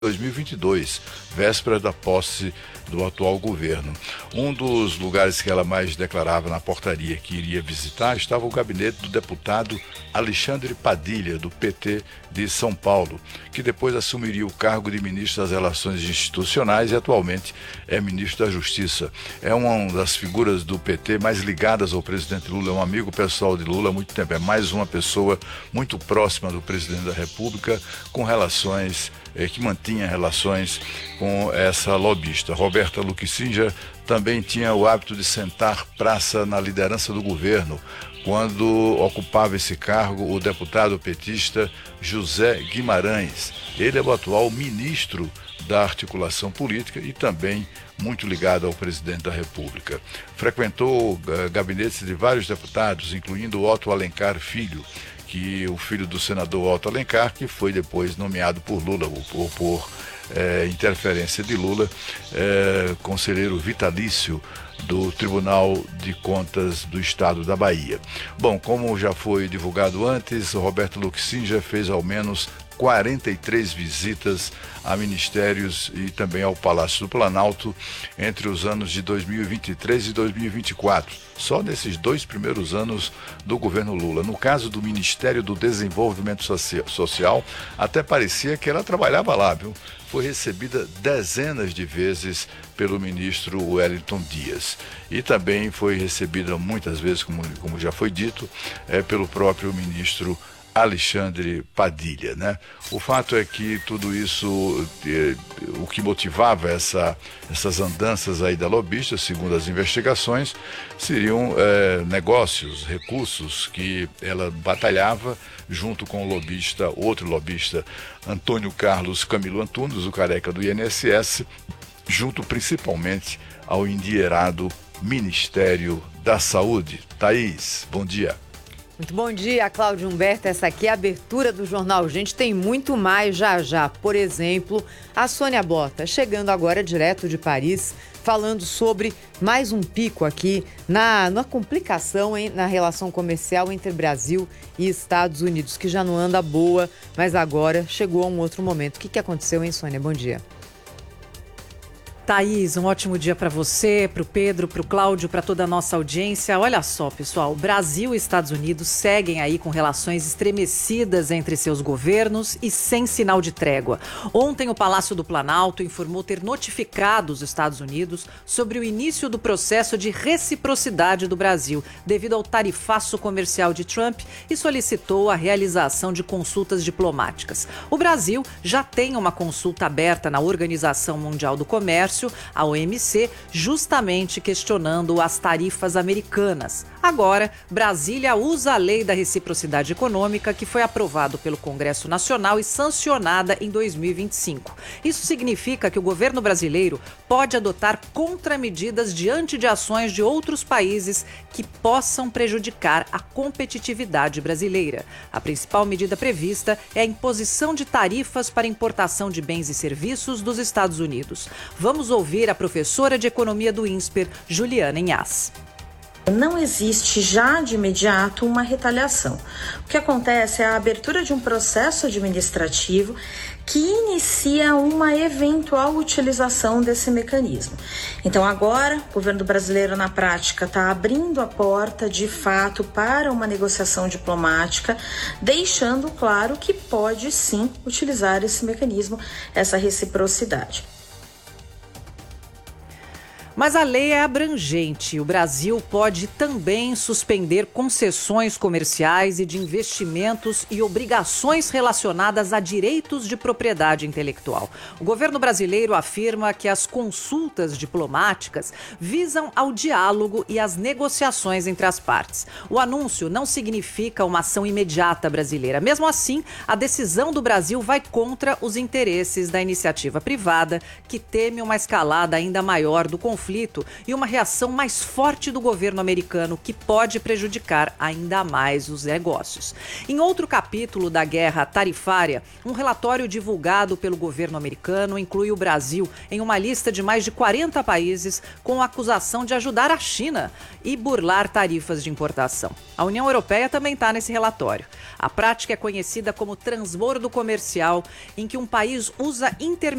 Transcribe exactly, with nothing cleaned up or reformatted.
dois mil e vinte e dois, véspera da posse do atual governo. Um dos lugares que ela mais declarava na portaria que iria visitar estava o gabinete do deputado Alexandre Padilha, do P T de São Paulo, que depois assumiria o cargo de ministro das Relações Institucionais e atualmente é ministro da Justiça. É uma das figuras do P T mais ligadas ao presidente Lula, é um amigo pessoal de Lula há muito tempo, é mais uma pessoa muito próxima do presidente da República, com relações É, que mantinha relações com essa lobista. Roberta Luquisinja também tinha o hábito de sentar praça na liderança do governo, quando ocupava esse cargo o deputado petista José Guimarães. Ele é o atual ministro da articulação política e também muito ligado ao presidente da República. Frequentou uh, gabinetes de vários deputados, incluindo Otto Alencar Filho, que o filho do senador Otto Alencar, que foi depois nomeado por Lula, ou por, por é, interferência de Lula, é, conselheiro vitalício do Tribunal de Contas do Estado da Bahia. Bom, como já foi divulgado antes, o Roberto Luquisinja fez ao menos quarenta e três visitas a ministérios e também ao Palácio do Planalto entre os anos de dois mil e vinte e três e dois mil e vinte e quatro, só nesses dois primeiros anos do governo Lula. No caso do Ministério do Desenvolvimento Social, até parecia que ela trabalhava lá, viu? Foi recebida dezenas de vezes pelo ministro Wellington Dias. E também foi recebida muitas vezes, como, como já foi dito, é, pelo próprio ministro Alexandre Padilha, né? O fato é que tudo isso, eh, o que motivava essa, essas andanças aí da lobista, segundo as investigações, seriam eh, negócios, recursos que ela batalhava junto com o lobista, outro lobista, Antônio Carlos Camilo Antunes, o careca do I N S S, junto principalmente ao endinheirado Ministério da Saúde. Thaís, bom dia. Muito bom dia, Cláudio Humberto. Essa aqui é a abertura do Jornal Gente. Tem muito mais já já. Por exemplo, a Sônia Bota, chegando agora direto de Paris, falando sobre mais um pico aqui na, na complicação hein, na relação comercial entre Brasil e Estados Unidos, que já não anda boa, mas agora chegou a um outro momento. O que, que aconteceu, hein, Sônia? Bom dia. Thaís, um ótimo dia para você, para o Pedro, para o Cláudio, para toda a nossa audiência. Olha só, pessoal, Brasil e Estados Unidos seguem aí com relações estremecidas entre seus governos e sem sinal de trégua. Ontem, o Palácio do Planalto informou ter notificado os Estados Unidos sobre o início do processo de reciprocidade do Brasil, devido ao tarifaço comercial de Trump, e solicitou a realização de consultas diplomáticas. O Brasil já tem uma consulta aberta na Organização Mundial do Comércio, a O M C, justamente questionando as tarifas americanas. Agora, Brasília usa a lei da reciprocidade econômica, que foi aprovado pelo Congresso Nacional e sancionada em dois mil e vinte e cinco. Isso significa que o governo brasileiro pode adotar contramedidas diante de ações de outros países que possam prejudicar a competitividade brasileira. A principal medida prevista é a imposição de tarifas para importação de bens e serviços dos Estados Unidos. Vamos ouvir a professora de Economia do INSPER, Juliana Inhas. Não existe já de imediato uma retaliação. O que acontece é a abertura de um processo administrativo que inicia uma eventual utilização desse mecanismo. Então agora, o governo brasileiro na prática está abrindo a porta de fato para uma negociação diplomática, deixando claro que pode sim utilizar esse mecanismo, essa reciprocidade. Mas a lei é abrangente. O Brasil pode também suspender concessões comerciais e de investimentos e obrigações relacionadas a direitos de propriedade intelectual. O governo brasileiro afirma que as consultas diplomáticas visam ao diálogo e às negociações entre as partes. O anúncio não significa uma ação imediata brasileira. Mesmo assim, a decisão do Brasil vai contra os interesses da iniciativa privada, que teme uma escalada ainda maior do conflito conflito e uma reação mais forte do governo americano que pode prejudicar ainda mais os negócios. Em outro capítulo da guerra tarifária, um relatório divulgado pelo governo americano inclui o Brasil em uma lista de mais de quarenta países com a acusação de ajudar a China e burlar tarifas de importação. A União Europeia também está nesse relatório. A prática é conhecida como transbordo comercial, em que um país usa intermediários